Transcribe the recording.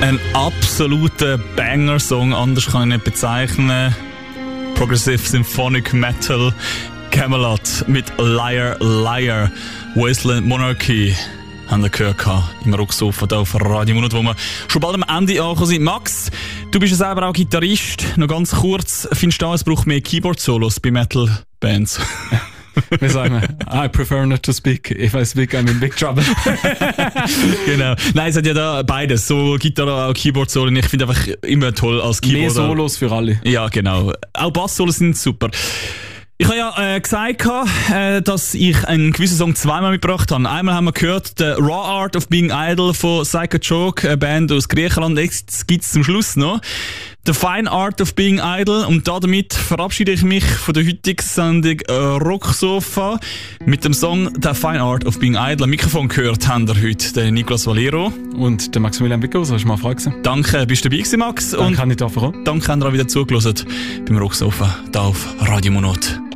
Ein absoluter Banger-Song, anders kann ich nicht bezeichnen. Progressive Symphonic Metal, Camelot mit Liar Liar, Wasteland Monarchy. Haben wir gehört im Rocksofa hier auf Radio Monat, wo wir schon bald am Ende angekommen sind. Max, du bist ja selber auch Gitarrist. Noch ganz kurz, findest du, es braucht mehr Keyboard-Solos bei Metal-Bands? Wie sagen wir? I prefer not to speak. If I speak, I'm in big trouble. Genau. Nein, es hat ja da beides. So Gitarre, auch Keyboard-Solo. Ich finde einfach immer toll als Keyboard. Mehr Solos für alle. Ja, genau. Auch Bass-Solos sind super. Ich habe ja gesagt, dass ich einen gewissen Song zweimal mitgebracht habe. Einmal haben wir gehört, The Raw Art of Being Idle von Psycho Joke, eine Band aus Griechenland. Jetzt gibt es zum Schluss noch The Fine Art of Being Idle. Und damit verabschiede ich mich von der heutigen Sendung Rocksofa mit dem Song The Fine Art of Being Idle. Am Mikrofon gehört haben wir heute den Nicolas Valero. Und der Maximilian Bickow, so hast du mal Frage gewesen. Danke, bist du dabei gewesen, Max. Danke, kann ich dafür auch. Danke, habt ihr auch wieder zugehört beim Rocksofa, hier auf Radio Monat.